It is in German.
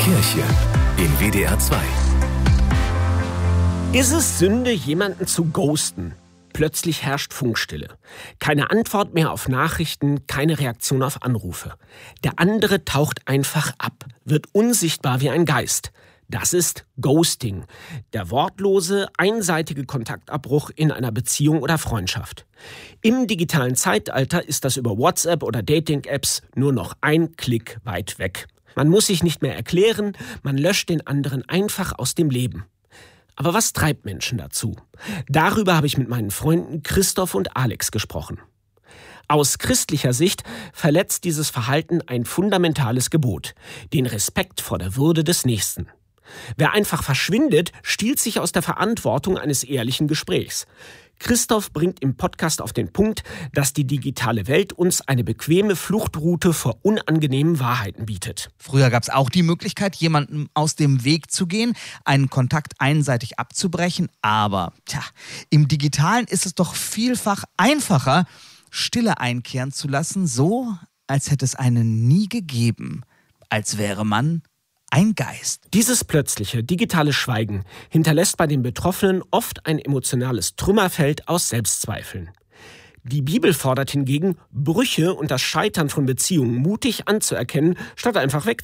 Kirche in WDR 2. Ist es Sünde, jemanden zu ghosten? Plötzlich herrscht Funkstille. Keine Antwort mehr auf Nachrichten, keine Reaktion auf Anrufe. Der andere taucht einfach ab, wird unsichtbar wie ein Geist. Das ist Ghosting, der wortlose, einseitige Kontaktabbruch in einer Beziehung oder Freundschaft. Im digitalen Zeitalter ist das über WhatsApp oder Dating-Apps nur noch ein Klick weit weg. Man muss sich nicht mehr erklären, man löscht den anderen einfach aus dem Leben. Aber was treibt Menschen dazu? Darüber habe ich mit meinen Freunden Christoph und Alex gesprochen. Aus christlicher Sicht verletzt dieses Verhalten ein fundamentales Gebot, den Respekt vor der Würde des Nächsten. Wer einfach verschwindet, stiehlt sich aus der Verantwortung eines ehrlichen Gesprächs. Christoph bringt im Podcast auf den Punkt, dass die digitale Welt uns eine bequeme Fluchtroute vor unangenehmen Wahrheiten bietet. Früher gab es auch die Möglichkeit, jemandem aus dem Weg zu gehen, einen Kontakt einseitig abzubrechen. Aber im Digitalen ist es doch vielfach einfacher, Stille einkehren zu lassen, so als hätte es einen nie gegeben, als wäre man ein Geist. Dieses plötzliche digitale Schweigen hinterlässt bei den Betroffenen oft ein emotionales Trümmerfeld aus Selbstzweifeln. Die Bibel fordert hingegen, Brüche und das Scheitern von Beziehungen mutig anzuerkennen, statt einfach wegzudrücken.